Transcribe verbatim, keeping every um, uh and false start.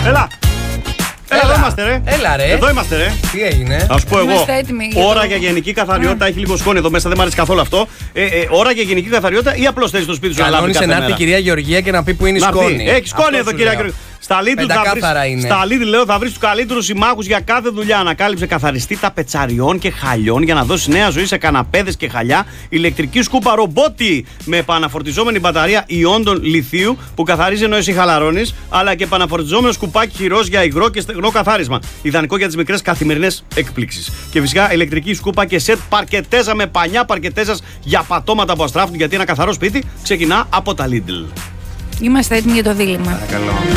Έλα. Έλα, εδώ είμαστε, ρε. Έλα, ρε. Εδώ είμαστε, ρε. Τι έγινε? Να σου πω εγώ. Έτοιμοι, ώρα το... για γενική καθαριότητα. Έχει λίγο σκόνη εδώ μέσα, δεν μου αρέσει καθόλου αυτό. Ε, ε, ώρα για γενική καθαριότητα ή απλώς θες στο σπίτι σου να λάβει κάθε μέρα. μέρα. Να έρθει η κυρία Γεωργία και να πει που είναι η σκόνη. Έχει σκόνη εδώ, κυρία Γεωργία. Στα Lidl θα βρεις, στα Lidl, λέω, θα βρεις τους καλύτερους συμμάχους για κάθε δουλειά. Ανακάλυψε καθαριστή ταπετσαριών και χαλιών για να δώσει νέα ζωή σε καναπέδες και χαλιά. Ηλεκτρική σκούπα ρομπότη με επαναφορτιζόμενη μπαταρία ιόντων λιθίου που καθαρίζει ενώ εσύ χαλαρώνεις, αλλά και επαναφορτιζόμενο σκουπάκι χειρός για υγρό και στεγνό καθάρισμα. Ιδανικό για τις μικρές καθημερινές εκπλήξεις. Και φυσικά ηλεκτρική σκούπα και σετ παρκετέζα με πανιά παρκετέζας για πατώματα που αστράφουν. Γιατί ένα καθαρό σπίτι ξεκινά από τα Lidl. Είμαστε έτοιμοι για το δίλημμα. Παρακαλώ.